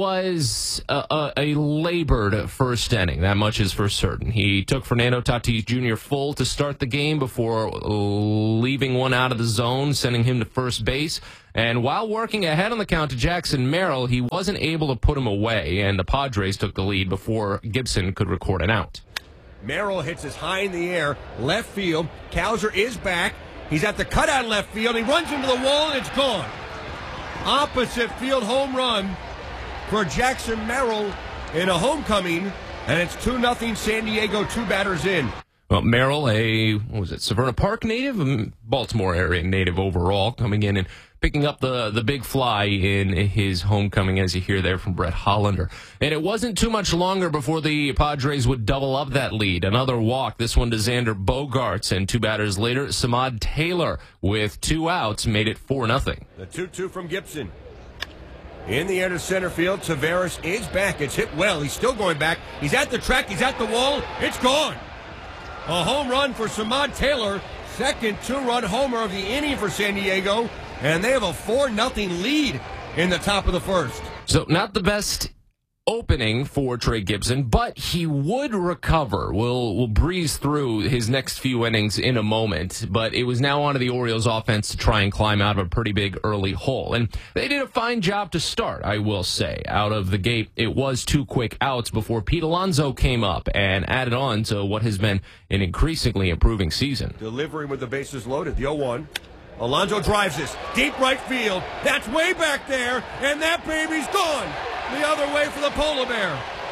was a labored first inning. That much is for certain. He took Fernando Tatis Jr. full to start the game before leaving one out of the zone, sending him to first base. And while working ahead on the count to Jackson Merrill, he wasn't able to put him away, and the Padres took the lead before Gibson could record an out.
Merrill hits us high in the air, left field. Cowser is back. He's at the cutout left field. He runs into the wall, and it's gone. Opposite field home run for Jackson Merrill in a homecoming, and it's 2-0 San Diego, 2 batters in.
Well, Merrill, Severna Park native, Baltimore area native overall, coming in and picking up the big fly in his homecoming, as you hear there from Brett Hollander. And it wasn't too much longer before the Padres would double up that lead. Another walk, this one to Xander Bogaerts, and 2 batters later, Samad Taylor with 2 outs made it 4-0.
The 2-2 from Gibson. In the air to center field, Taveras is back. It's hit well. He's still going back. He's at the track. He's at the wall. It's gone. A home run for Samad Taylor. Second 2-run homer of the inning for San Diego. And they have a 4-0 lead in the top of the first.
So not the best opening for Trey Gibson, but he would recover. We'll breeze through his next few innings in a moment, but it was now onto the Orioles offense to try and climb out of a pretty big early hole. And they did a fine job to start, I will say. Out of the gate, it was 2 quick outs before Pete Alonso came up and added on to what has been an increasingly improving season.
Delivering with the bases loaded, the 0-1. Alonso drives this deep right field. That's way back there, and that baby's gone. The other way for the Polar Bear.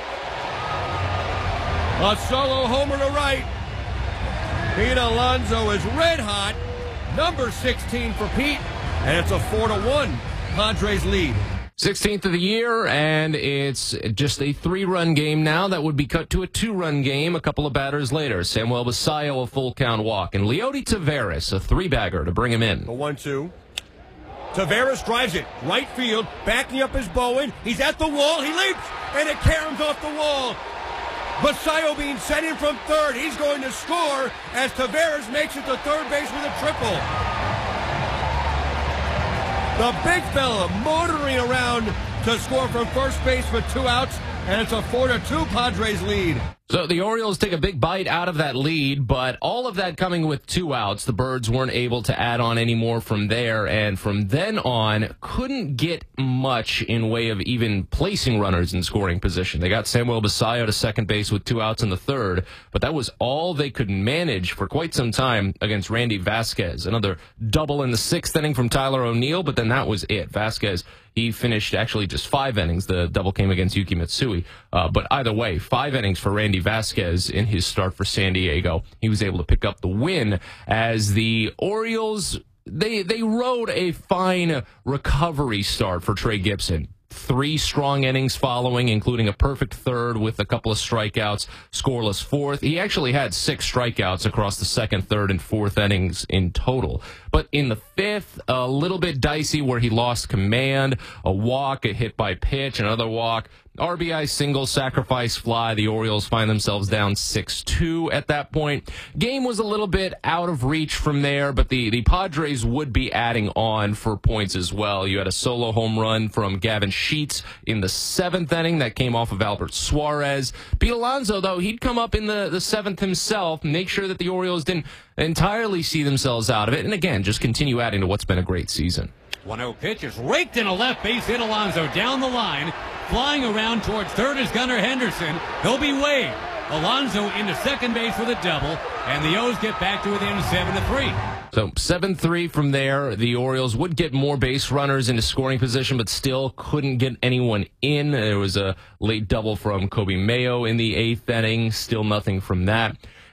A solo homer to right. Pete Alonso is red hot. Number 16 for Pete, and it's a 4-1 Padres lead.
16th of the year, and it's just a 3-run game now that would be cut to a 2-run game a couple of batters later. Samuel Basallo, a full count walk, and Leody Taveras, a 3-bagger to bring him in.
The 1-2. Taveras drives it right field, backing up his Bowen. He's at the wall. He leaps, and it caroms off the wall. Basallo being sent in from third. He's going to score as Taveras makes it to third base with a triple. The big fella motoring around to score from first base with 2 outs, and it's a 4-2 Padres lead.
So the Orioles take a big bite out of that lead, but all of that coming with 2 outs. The Birds weren't able to add on any more from there, and from then on, couldn't get much in way of even placing runners in scoring position. They got Samuel Basallo to second base with 2 outs in the third, but that was all they could manage for quite some time against Randy Vasquez. Another double in the 6th inning from Tyler O'Neill, but then that was it. Vasquez, he finished actually just 5 innings. The double came against Yuki Matsui. But either way, 5 innings for Randy Vasquez in his start for San Diego. He was able to pick up the win as the Orioles, they rode a fine recovery start for Trey Gibson. 3 strong innings following, including a perfect third with a couple of strikeouts, scoreless fourth. He actually had 6 strikeouts across the 2nd, 3rd, and 4th innings in total. But in the 5th, a little bit dicey where he lost command, a walk, a hit by pitch, another walk, RBI single, sacrifice fly. The Orioles find themselves down 6-2 at that point. Game was a little bit out of reach from there, but the Padres would be adding on for points as well. You had a solo home run from Gavin Sheets in the 7th inning that came off of Albert Suarez. Pete Alonso, though, he'd come up in the 7th himself, make sure that the Orioles didn't entirely see themselves out of it, and again, just continue adding to what's been a great season.
1-0 pitch is raked in a left base hit. Alonso down the line. Flying around towards third is Gunnar Henderson. He'll be waved. Alonso into second base with a double, and the O's get back to within 7-3.
So 7-3 from there. The Orioles would get more base runners into scoring position, but still couldn't get anyone in. There was a late double from Kobe Mayo in the 8th inning. Still nothing from that.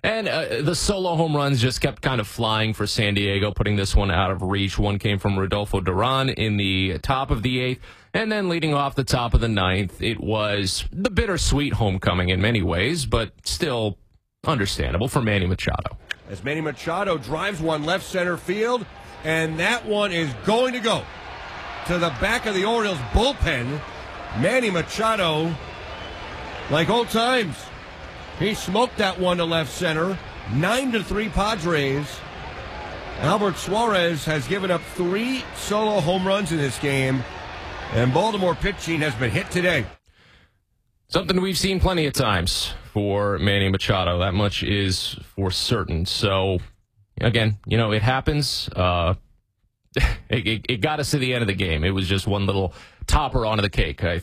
And the solo home runs just kept kind of flying for San Diego, putting this one out of reach. One came from Rodolfo Duran in the top of the 8th. And then leading off the top of the 9th, it was the bittersweet homecoming in many ways, but still understandable for Manny Machado.
As Manny Machado drives one left center field, and that one is going to go to the back of the Orioles bullpen. Manny Machado, like old times, he smoked that one to left center. 9-3 Padres. Albert Suarez has given up 3 solo home runs in this game, and Baltimore pitching has been hit today.
Something we've seen plenty of times for Manny Machado. That much is for certain. So, again, it happens. It got us to the end of the game. It was just one little topper onto the cake, I